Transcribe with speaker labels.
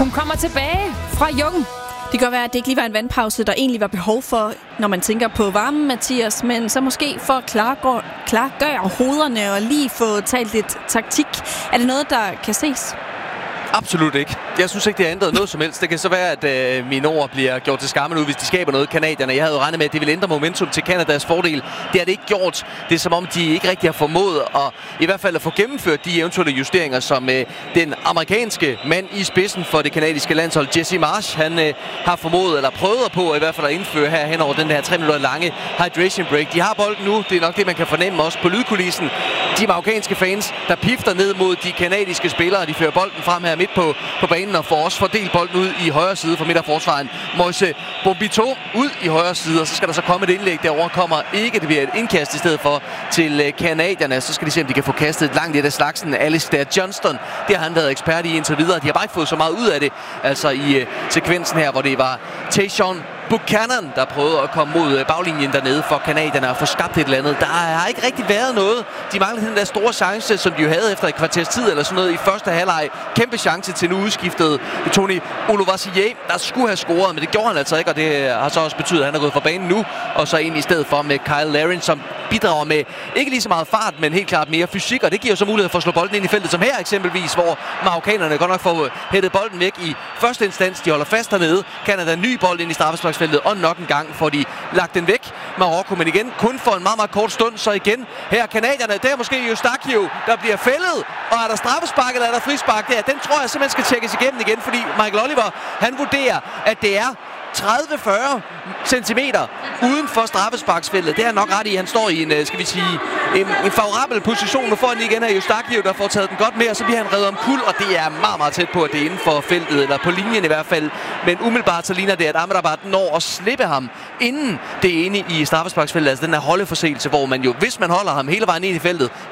Speaker 1: Hun kommer tilbage fra Jung.
Speaker 2: Det kan godt være, at det ikke lige var en vandpause, der egentlig var behov for, når man tænker på varmen, Mathias, men så måske for at klargøre hovederne og lige få talt lidt taktik. Er det noget, der kan ses?
Speaker 3: Absolut ikke. Jeg synes ikke, det har ændret noget som helst. Det kan så være, at mine ord bliver gjort til skamme nu, hvis de skaber noget, kanadierne. Jeg havde jo regnet med, at det ville ændre momentum til Kanadas fordel. Det har det ikke gjort. Det er som om, de ikke rigtig har formået at i hvert fald at få gennemført de eventuelle justeringer, som den amerikanske mand i spidsen for det kanadiske landshold, Jesse Marsh, han har formået, eller prøvet på i hvert fald at indføre her hen over den her 3 minutter lange hydration break. De har bolden nu. Det er nok det, man kan fornemme også på lydkulissen. De marokkanske fans, der pifter ned mod de kanadiske spillere, de fører bolden frem her midt på banen og får også fordelt bolden ud i højre side for midterforsvaren. Moise Bombito ud i højre side, og så skal der så komme et indlæg derovre. Kommer ikke, det bliver et indkast i stedet for til kanadierne. Så skal de se, om de kan få kastet et langt lidt af slagsen. Alistair Johnston, det har han været ekspert i indtil videre. De har bare ikke fået så meget ud af det, altså i sekvensen her, hvor det var Tayshaun Buchanan, der prøvede at komme mod baglinjen dernede for kanadierne og få skabt et eller andet. Der har ikke rigtig været noget. De manglede den der store chance, som de jo havde efter et kvarters tid eller sådan noget i første halvleg. Kæmpe chance til nu udskiftet Tony Oluvasier, der skulle have scoret, men det gjorde han altså ikke, og det har så også betydet, at han er gået fra banen nu, og så ind i stedet for med Kyle Larin, som bidrager med ikke lige så meget fart, men helt klart mere fysik, og det giver så mulighed for at slå bolden ind i feltet, som her eksempelvis, hvor marokkanerne godt nok får hættet bolden væk i første instans. De holder fast hernede. Canada ny bold ind i straffesparksfeltet, og nok en gang får de lagt den væk. Marokko, men igen kun for en meget, meget kort stund, så igen her kanadierne. Der er måske Eustáquio, der bliver fældet, og er der straffespark eller er der frispark der? Den tror jeg simpelthen skal tjekkes igennem igen, fordi Michael Oliver, han vurderer, at det er 30-40 centimeter uden for straffesparksfeltet. Det er nok ret i. Han står i en, skal vi sige, en favorabel position. Nu får han igen af Eustáquio, der får taget den godt med, og så bliver han reddet om kul, og det er meget, meget tæt på, at det er inden for feltet, eller på linjen i hvert fald. Men umiddelbart så ligner det, at Amrabat når at slippe ham, inden det er inde i straffesparksfeltet. Altså den her holdeforseelse, hvor man jo, hvis man holder ham hele vejen ind i feltet,